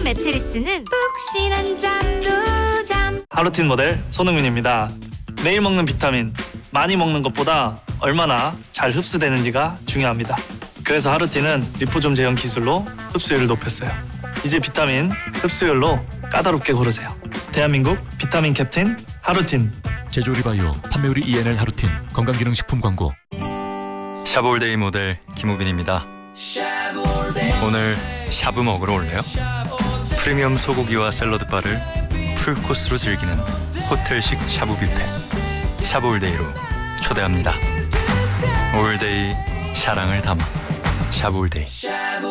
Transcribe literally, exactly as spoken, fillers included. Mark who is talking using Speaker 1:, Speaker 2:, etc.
Speaker 1: 매트리스는 푹신한 잠도 잠.
Speaker 2: 하루틴 모델 손흥민입니다. 매일 먹는 비타민, 많이 먹는 것보다 얼마나 잘 흡수되는지가 중요합니다. 그래서 하루틴은 리포좀 제형 기술로 흡수율을 높였어요. 이제 비타민 흡수율로 까다롭게 고르세요. 대한민국 비타민 캡틴 하루틴.
Speaker 3: 제조리바이오 판매율이 이엔엘 하루틴 건강기능식품 광고.
Speaker 4: 샤브올데이 모델 김우빈입니다. 오늘 샤브 먹으러 올래요? 프리미엄 소고기와 샐러드바를 풀코스로 즐기는 호텔식 샤브 뷔페 샤브올데이로 초대합니다. 올데이 사랑을 담아 샤브올데이.